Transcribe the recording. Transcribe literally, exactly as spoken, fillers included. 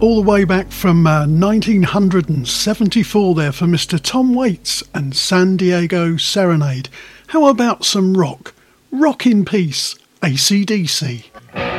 all the way back from uh, nineteen seventy-four there for Mister Tom Waits and San Diego Serenade. How about some rock? Rock in Peace, A C D C.